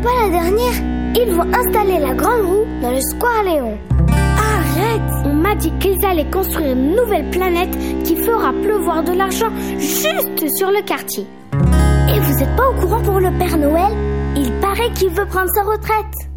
pas la dernière? Ils vont installer la grande roue dans le Square Léon. Arrête! On m'a dit qu'ils allaient construire une nouvelle planète qui fera pleuvoir de l'argent juste sur le quartier. Et vous êtes pas au courant pour le Père Noël? Il paraît qu'il veut prendre sa retraite.